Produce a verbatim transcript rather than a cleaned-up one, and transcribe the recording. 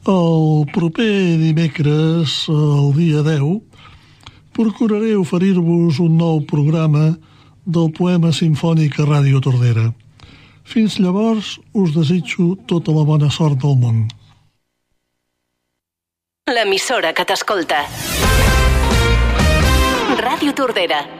El proper dimecres, el dia deu, procuraré oferir-vos un nou programa del poema simfònic a Ràdio Tordera. Fins llavors, us desitjo tota la bona sort del món. L'emissora que t'escolta. Ràdio Tordera.